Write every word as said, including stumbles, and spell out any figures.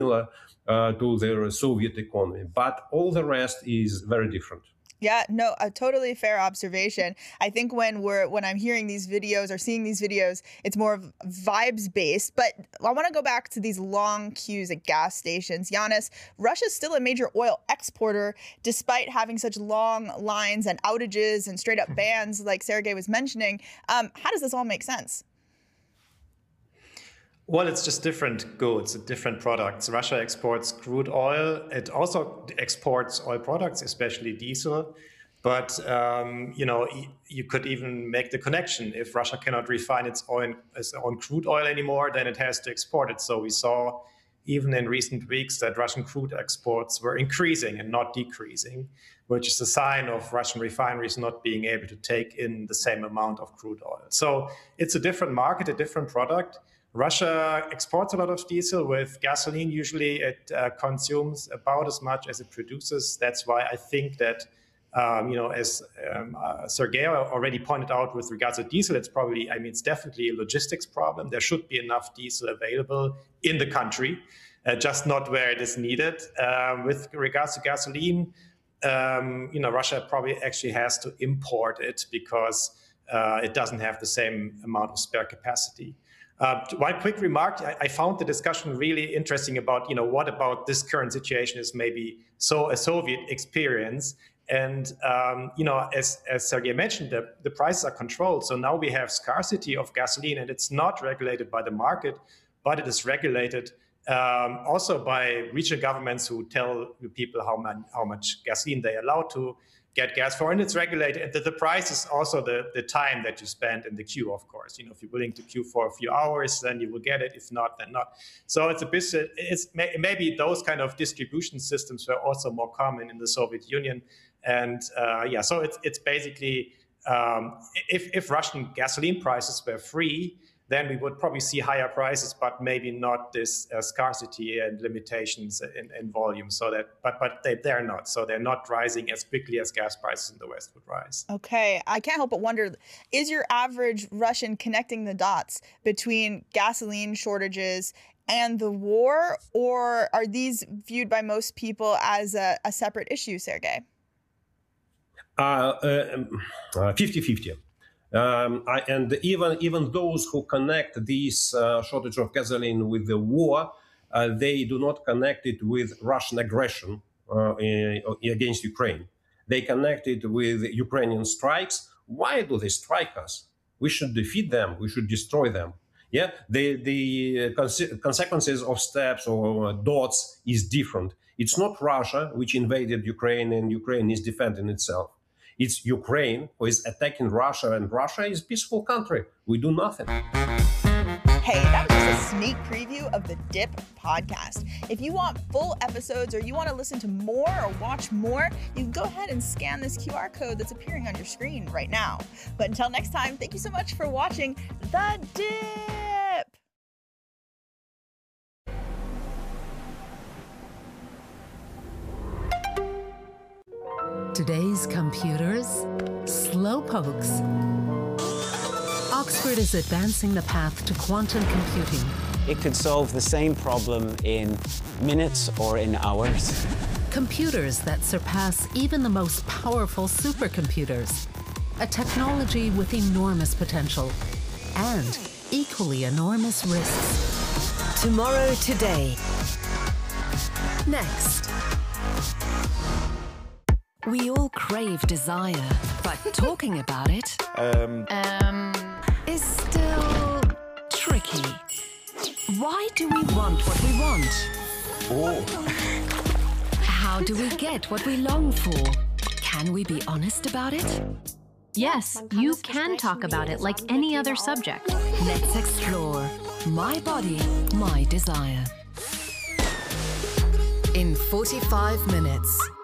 similar uh, to the Soviet economy, but all the rest is very different. Yeah, no, a totally fair observation. I think when we're when I'm hearing these videos or seeing these videos, it's more of vibes based. But I want to go back to these long queues at gas stations. Yannis, Russia's still a major oil exporter, despite having such long lines and outages and straight up bans, like Sergey was mentioning. Um, how does this all make sense? Well, it's just different goods, different products. Russia exports crude oil. It also exports oil products, especially diesel. But, um, you know, you could even make the connection. If Russia cannot refine its own, its own crude oil anymore, then it has to export it. So we saw even in recent weeks that Russian crude exports were increasing and not decreasing, which is a sign of Russian refineries not being able to take in the same amount of crude oil. So it's a different market, a different product. Russia exports a lot of diesel. With gasoline, usually it uh, consumes about as much as it produces. That's why I think that, um, you know, as um, uh, Sergey already pointed out with regards to diesel, it's probably, I mean, it's definitely a logistics problem. There should be enough diesel available in the country, uh, just not where it is needed. Um, with regards to gasoline, um, you know, Russia probably actually has to import it because uh, it doesn't have the same amount of spare capacity. Uh, one quick remark, I, I found the discussion really interesting about, you know, what about this current situation is maybe so a Soviet experience. And, um, you know, as, as Sergey mentioned, the, the prices are controlled. So now we have scarcity of gasoline, and it's not regulated by the market, but it is regulated um, also by regional governments who tell people how, man, how much gasoline they are allowed to get gas for, and it's regulated. And the, the price is also the, the time that you spend in the queue, of course. You know, if you're willing to queue for a few hours, then you will get it. If not, then not. So it's a bit, it's maybe those kind of distribution systems were also more common in the Soviet Union. And uh, yeah, so it's, it's basically, um, if, if Russian gasoline prices were free, then we would probably see higher prices, but maybe not this uh, scarcity and limitations in, in volume. So that, but but they, they're not. So they're not rising as quickly as gas prices in the West would rise. Okay, I can't help but wonder: is your average Russian connecting the dots between gasoline shortages and the war, or are these viewed by most people as a, a separate issue, Sergey? fifty-fifty. Um, I, and even even those who connect this uh, shortage of gasoline with the war, uh, they do not connect it with Russian aggression uh, against Ukraine. They connect it with Ukrainian strikes. Why do they strike us? We should defeat them. We should destroy them. Yeah, the the conse- consequences of steps or dots is different. It's not Russia which invaded Ukraine and Ukraine is defending itself. It's Ukraine who is attacking Russia, and Russia is a peaceful country. We do nothing. Hey, that was just a sneak preview of the Dip podcast. If you want full episodes or you want to listen to more or watch more, you can go ahead and scan this Q R code that's appearing on your screen right now. But until next time, thank you so much for watching The Dip. Today's computers, slowpokes. Oxford is advancing the path to quantum computing. It could solve the same problem in minutes or in hours. Computers that surpass even the most powerful supercomputers. A technology with enormous potential and equally enormous risks. Tomorrow Today. Next. We all crave desire, but talking about it Um, um, is still tricky. Why do we want what we want? oh. How do we get what we long for? Can we be honest about it? Yes, you can talk about it like any other subject. Let's explore My Body, My Desire. In forty-five minutes.